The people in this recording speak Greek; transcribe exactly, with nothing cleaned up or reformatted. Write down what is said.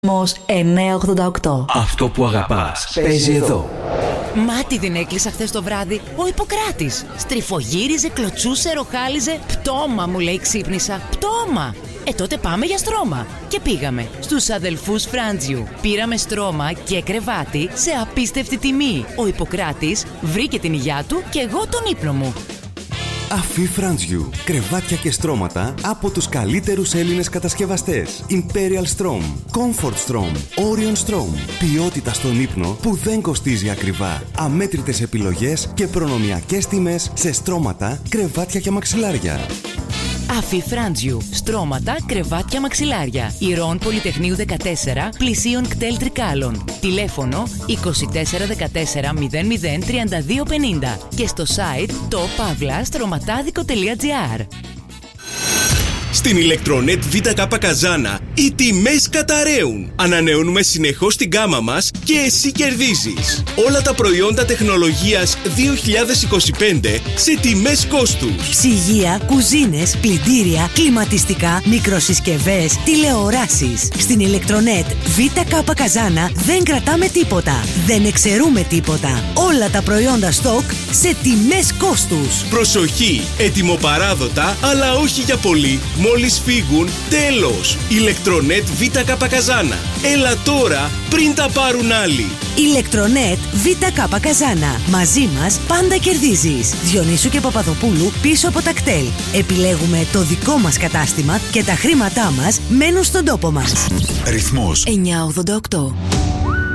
Μος εννιακόσια ογδόντα οκτώ. Αυτό που αγαπάς παίζει εδώ. Μάτι δεν έκλεισα χθες το βράδυ ο Ιπποκράτης. Στριφογύριζε, κλωτσούσε, ροχάλιζε. Πτώμα, μου λέει, ξύπνησα. Πτώμα. Ε, τότε πάμε για στρώμα. Και πήγαμε στους αδελφούς Φράντζιου. Πήραμε στρώμα και κρεβάτι σε απίστευτη τιμή. Ο Ιπποκράτης βρήκε την υγειά του και εγώ τον ύπνο μου. Αφή Φράντζιου. Κρεβάτια και στρώματα από τους καλύτερους Έλληνες κατασκευαστές. Imperial Strom, Comfort Strom, Orion Strom. Ποιότητα στον ύπνο που δεν κοστίζει ακριβά. Αμέτρητες επιλογές και προνομιακές τιμές σε στρώματα, κρεβάτια και μαξιλάρια. Αφή Φράντζιου. Στρώματα, κρεβάτια, μαξιλάρια. Ηρών Πολυτεχνείου δεκατέσσερα, πλησίων κτέλ Τρικάλων. Τηλέφωνο είκοσι τέσσερα δεκατέσσερα μηδέν μηδέν τριάντα δύο πενήντα και στο site το παύλα στρωματάδικο τελεία τζι άρ. Στην Ηλεκτρονέτ ΒΚ Καζάνα οι τιμές καταραίουν. Ανανεώνουμε συνεχώς την γκάμα μας και εσύ κερδίζεις. Όλα τα προϊόντα τεχνολογίας δύο χιλιάδες είκοσι πέντε σε τιμές κόστους. Ψυγεία, κουζίνες, πλυντήρια, κλιματιστικά, μικροσυσκευές, τηλεοράσεις. Στην Ηλεκτρονέτ ΒΚ Καζάνα δεν κρατάμε τίποτα. Δεν εξαιρούμε τίποτα. Όλα τα προϊόντα στοκ σε τιμές κόστους. Προσοχή! Ετοιμοπαράδοτα, αλλά όχι για πολύ. Μόλις φύγουν, τέλος! Ηλεκτρονέτ ΒΚ Καζάνα. Έλα τώρα, πριν τα πάρουν άλλοι. Ηλεκτρονέτ ΒΚ Καζάνα. Μαζί μας πάντα κερδίζεις. Διονύσου και Παπαδοπούλου πίσω από τα κτέλ. Επιλέγουμε το δικό μας κατάστημα και τα χρήματά μας μένουν στον τόπο μας. Ρυθμός εννιακόσια ογδόντα οκτώ.